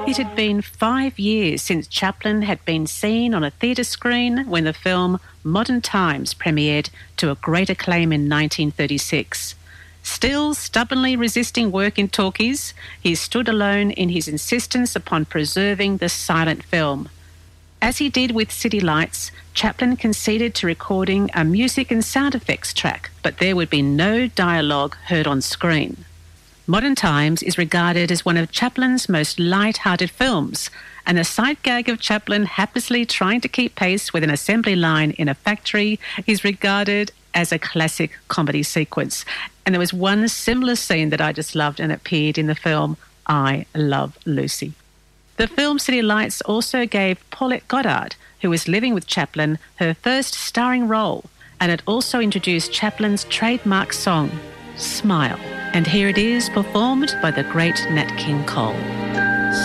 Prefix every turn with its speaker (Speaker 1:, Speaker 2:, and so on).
Speaker 1: It had been 5 years since Chaplin had been seen on a theatre screen when the film Modern Times premiered to a great acclaim in 1936. Still stubbornly resisting work in talkies, he stood alone in his insistence upon preserving the silent film. As he did with City Lights, Chaplin conceded to recording a music and sound effects track, but there would be no dialogue heard on screen. Modern Times is regarded as one of Chaplin's most light-hearted films, and the sight gag of Chaplin haplessly trying to keep pace with an assembly line in a factory is regarded as a classic comedy sequence. And there was one similar scene that I just loved, and it appeared in the film I Love Lucy. The film City Lights also gave Paulette Goddard, who was living with Chaplin, her first starring role, and it also introduced Chaplin's trademark song, Smile. And here it is, performed by the great Nat King Cole.